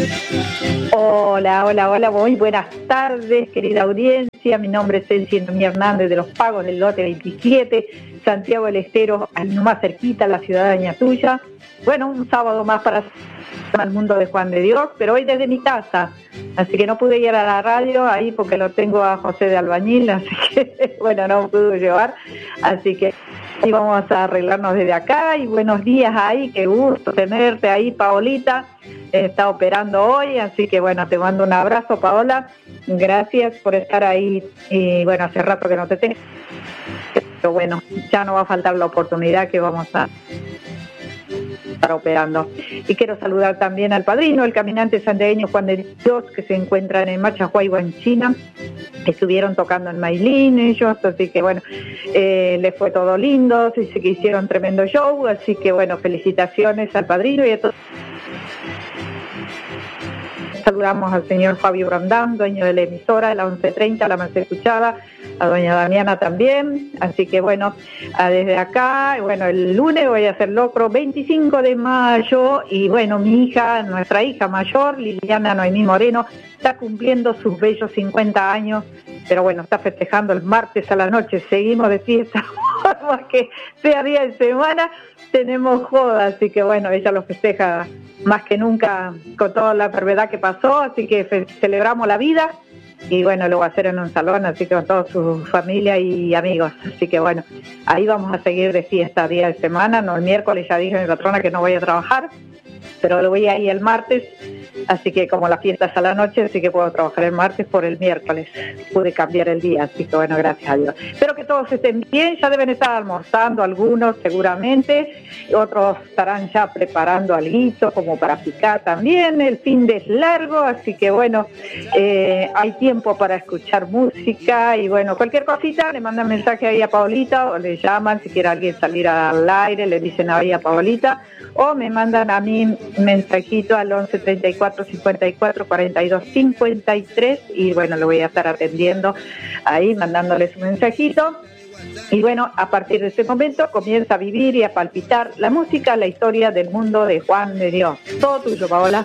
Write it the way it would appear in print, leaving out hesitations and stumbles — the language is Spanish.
Hola, hola, hola, muy buenas tardes, querida audiencia. Mi nombre es Elsie Hernández de Los Pagos del Lote 27, Santiago del Estero, ahí nomás cerquita, la ciudadanía tuya. Bueno, un sábado más para el mundo de Juan de Dios, pero hoy desde mi casa, así que no pude ir a la radio ahí porque lo tengo a José de albañil, así que bueno, no pude llevar, así que ahí vamos a arreglarnos desde acá. Y buenos días ahí, qué gusto tenerte ahí, Paolita, está operando hoy, así que bueno, te mando un abrazo, Paola, gracias por estar ahí, y bueno, hace rato que no te tengo, pero bueno, ya no va a faltar la oportunidad que vamos a estar operando. Y quiero saludar también al padrino, el caminante santiagueño Juan de Dios, que se encuentran en Machahuayhua, en China. Estuvieron tocando en Mailín ellos, así que bueno, les fue todo lindo, dice que hicieron tremendo show, así que bueno, felicitaciones al padrino y a todos. Saludamos al señor Fabio Brandán, dueño de la emisora, de la 1130, la más escuchada, a doña Damiana también, así que bueno, desde acá, bueno, el lunes voy a hacer locro, 25 de mayo, y bueno, mi hija, nuestra hija mayor, Liliana Noemí Moreno, está cumpliendo sus bellos 50 años, pero bueno, está festejando el martes a la noche, seguimos de fiesta, más que sea día de semana, tenemos joda, así que bueno, ella lo festeja más que nunca con toda la enfermedad que pasó, así que celebramos la vida. Y bueno, lo va a hacer en un salón, así que con toda su familia y amigos. Así que bueno, ahí vamos a seguir de fiesta día de semana. No, el miércoles ya dije a mi patrona que no voy a trabajar, pero lo voy a ir el martes, así que como la fiesta es a la noche, así que puedo trabajar el martes por el miércoles. Pude cambiar el día, así que bueno, gracias a Dios. Espero que todos estén bien, ya deben estar almorzando algunos seguramente, otros estarán ya preparando alguito como para picar también. El fin de es largo, así que bueno, hay tiempo para escuchar música y bueno, cualquier cosita, le mandan mensaje ahí a Paolita o le llaman si quiere alguien salir al aire, le dicen ahí a Paolita, o me mandan a mí mensajito al 11 34 54 42 53 y bueno, lo voy a estar atendiendo ahí, mandándoles un mensajito. Y bueno, a partir de ese momento comienza a vivir y a palpitar la música, la historia del mundo de Juan de Dios. Todo tuyo, Paola.